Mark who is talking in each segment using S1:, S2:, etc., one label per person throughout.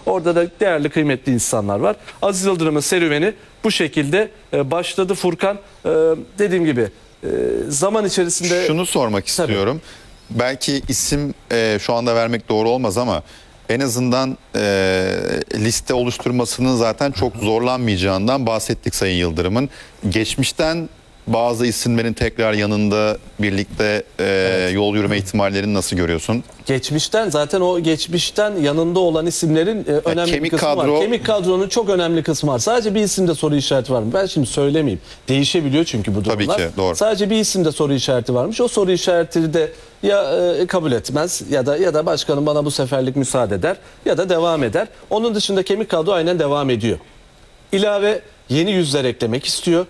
S1: Orada da değerli kıymetli insanlar var. Aziz Yıldırım'ın serüveni bu şekilde başladı Furkan. Dediğim gibi zaman içerisinde...
S2: Şunu sormak istiyorum. Belki isim şu anda vermek doğru olmaz ama en azından liste oluşturmasının zaten çok zorlanmayacağından bahsettik Sayın Yıldırım'ın. Geçmişten bazı isimlerin tekrar yanında birlikte yol yürüme ihtimallerini nasıl görüyorsun?
S1: Geçmişten zaten o geçmişten yanında olan isimlerin önemli bir kısmı var. Kemik kadronun çok önemli kısmı var. Sadece bir isimde soru işareti var mı? Ben şimdi söylemeyeyim. Değişebiliyor çünkü bu durumlar.
S2: Tabii ki, doğru.
S1: Sadece bir isimde soru işareti varmış. O soru işaretini de ya kabul etmez ya da başkanım bana bu seferlik müsaade eder ya da devam eder. Onun dışında kemik kadro aynen devam ediyor. İlave yeni yüzler eklemek istiyor.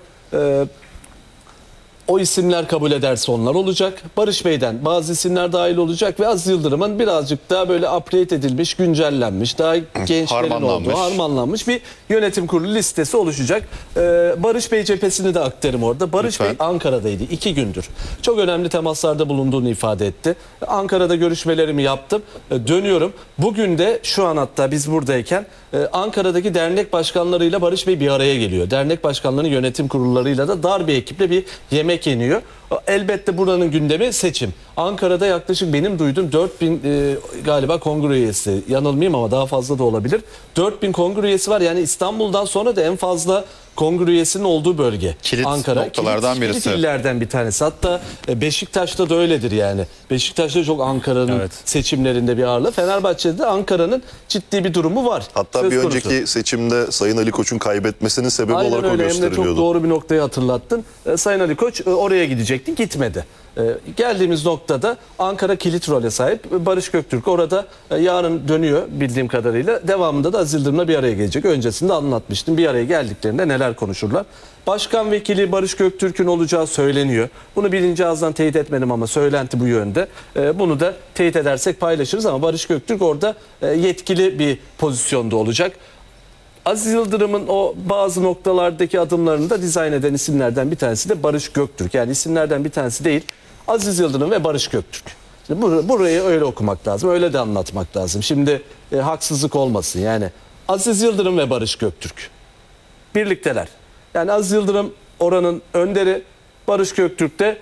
S1: O isimler kabul ederse onlar olacak. Barış Bey'den bazı isimler dahil olacak ve Aziz Yıldırım'ın birazcık daha böyle upgrade edilmiş, güncellenmiş, daha gençlerin olduğu, harmanlanmış bir yönetim kurulu listesi oluşacak. Barış Bey cephesini de aktarım orada. Barış Bey Ankara'daydı 2 gündür. Çok önemli temaslarda bulunduğunu ifade etti. Ankara'da görüşmelerimi yaptım. Dönüyorum. Bugün de şu an hatta biz buradayken Ankara'daki dernek başkanlarıyla Barış Bey bir araya geliyor. Dernek başkanlarının yönetim kurullarıyla da dar bir ekiple bir yemek yeniyor. Elbette buranın gündemi seçim. Ankara'da yaklaşık benim duyduğum 4000 galiba kongre üyesi. Yanılmayayım ama daha fazla da olabilir. 4000 kongre üyesi var. Yani İstanbul'dan sonra da en fazla kongre üyesinin olduğu bölge.
S2: Kilit
S1: Ankara.
S2: Noktalardan birisi.
S1: Kilit illerden bir tanesi. Hatta Beşiktaş'ta da öyledir yani. Beşiktaş'ta çok Ankara'nın seçimlerinde bir ağırlığı. Fenerbahçe'de de Ankara'nın ciddi bir durumu var.
S3: Hatta bir önceki seçimde Sayın Ali Koç'un kaybetmesinin sebebi
S1: aynen
S3: olarak
S1: öyle.
S3: o gösteriliyordu.
S1: Hem de çok doğru bir noktayı hatırlattın. Sayın Ali Koç oraya gidecekti. Gitmedi. Geldiğimiz noktada Ankara kilit role sahip. Barış Göktürk orada yarın dönüyor bildiğim kadarıyla. Devamında da Aziz Yıldırım'la bir araya gelecek. Öncesinde anlatmıştım. Bir araya geldiklerinde neler konuşurlar. Başkan vekili Barış Göktürk'ün olacağı söyleniyor. Bunu birinci ağızdan teyit etmedim ama söylenti bu yönde. Bunu da teyit edersek paylaşırız ama Barış Göktürk orada yetkili bir pozisyonda olacak. Aziz Yıldırım'ın o bazı noktalardaki adımlarını da dizayn eden isimlerden bir tanesi de Barış Göktürk. Yani isimlerden bir tanesi değil. Aziz Yıldırım ve Barış Göktürk. Şimdi burayı öyle okumak lazım, öyle de anlatmak lazım. Şimdi haksızlık olmasın yani. Aziz Yıldırım ve Barış Göktürk birlikteler. Yani Aziz Yıldırım oranın önderi, Barış Göktürk de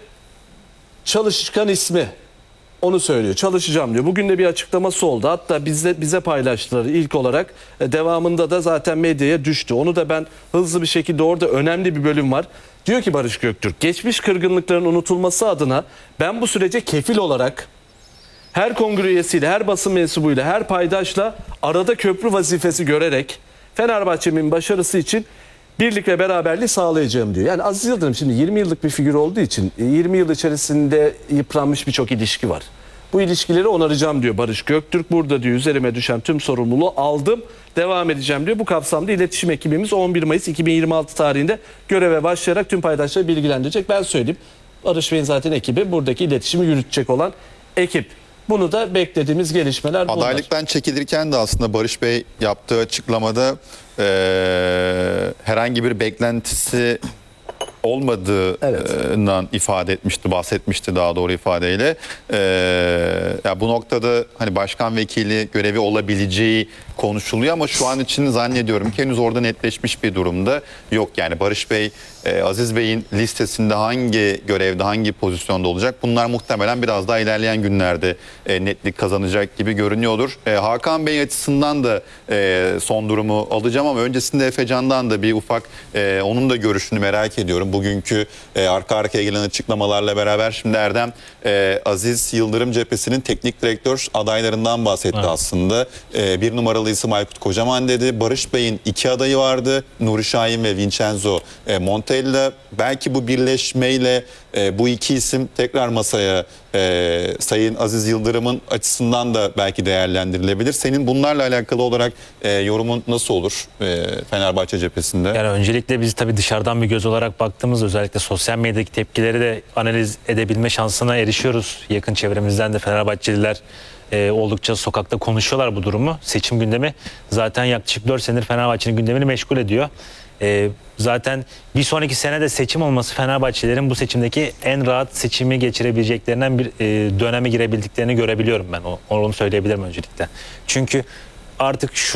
S1: çalışkan ismi. Onu söylüyor. Çalışacağım diyor. Bugün de bir açıklaması oldu. Hatta bize paylaştılar ilk olarak. Devamında da zaten medyaya düştü. Onu da ben hızlı bir şekilde orada önemli bir bölüm var. Diyor ki Barış Göktürk, geçmiş kırgınlıkların unutulması adına ben bu sürece kefil olarak her kongre üyesiyle, her basın mensubuyla, her paydaşla arada köprü vazifesi görerek Fenerbahçe'min başarısı için birlik ve beraberliği sağlayacağım diyor. Yani Aziz Yıldırım şimdi 20 yıllık bir figür olduğu için 20 yıl içerisinde yıpranmış birçok ilişki var. Bu ilişkileri onaracağım diyor Barış Göktürk. Burada diyor üzerime düşen tüm sorumluluğu aldım, devam edeceğim diyor. Bu kapsamda iletişim ekibimiz 11 Mayıs 2026 tarihinde göreve başlayarak tüm paydaşları bilgilendirecek. Ben söyleyeyim. Barış Bey'in zaten ekibi buradaki iletişimi yürütecek olan ekip. Bunu da beklediğimiz gelişmeler bunlar.
S2: Adaylıktan çekilirken de aslında Barış Bey yaptığı açıklamada herhangi bir beklentisi olmadığından ifade etmişti, bahsetmişti daha doğru ifadeyle. Ya bu noktada hani başkan vekili görevi olabileceği konuşuluyor ama şu an için zannediyorum ki henüz orada netleşmiş bir durumda yok. Yani Barış Bey, Aziz Bey'in listesinde hangi görevde, hangi pozisyonda olacak? Bunlar muhtemelen biraz daha ilerleyen günlerde netlik kazanacak gibi görünüyordur. Hakan Bey açısından da son durumu alacağım ama öncesinde Efecan'dan da bir ufak onun da görüşünü merak ediyorum. Bugünkü arka arkaya gelen açıklamalarla beraber şimdi Erdem Aziz Yıldırım cephesinin teknik direktör adaylarından bahsetti aslında. Bir numaralı isim Aykut Kocaman dedi. Barış Bey'in 2 adayı vardı. Nuri Şahin ve Vincenzo Montella. Belki bu birleşmeyle bu 2 isim tekrar masaya Sayın Aziz Yıldırım'ın açısından da belki değerlendirilebilir. Senin bunlarla alakalı olarak yorumun nasıl olur Fenerbahçe cephesinde?
S4: Yani öncelikle biz tabii dışarıdan bir göz olarak baktığımızda özellikle sosyal medyadaki tepkileri de analiz edebilme şansına erişiyoruz. Yakın çevremizden de Fenerbahçeliler oldukça sokakta konuşuyorlar bu durumu. Seçim gündemi zaten yaklaşık 4 senedir Fenerbahçe'nin gündemini meşgul ediyor. Zaten bir sonraki sene de seçim olması Fenerbahçelilerin bu seçimdeki en rahat seçimi geçirebileceklerinden bir döneme girebildiklerini görebiliyorum ben. Onu söyleyebilirim öncelikle. Çünkü artık şu